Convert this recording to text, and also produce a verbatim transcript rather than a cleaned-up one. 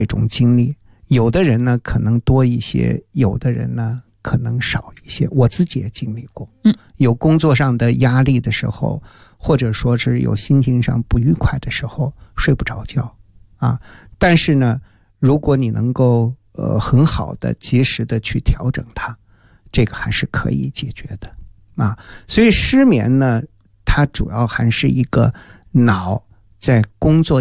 这种经历，有的人呢可能多一些，有的人呢可能少一些。我自己也经历过， 嗯， 有工作上的压力的时候，或者说是有心情上不愉快的时候，睡不着觉啊。但是呢，如果你能够呃很好的及时的去调整它，这个还是可以解决的啊。所以失眠呢，它主要还是一个脑在工作